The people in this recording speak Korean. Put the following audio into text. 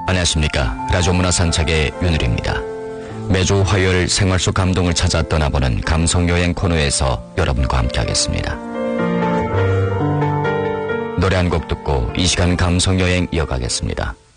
안녕하십니까. 라디오 문화산책의 윤을입니다. 매주 화요일 생활 속 감동을 찾아 떠나보는 감성여행 코너에서 여러분과 함께하겠습니다. 노래 한 곡 듣고 이 시간 감성여행 이어가겠습니다.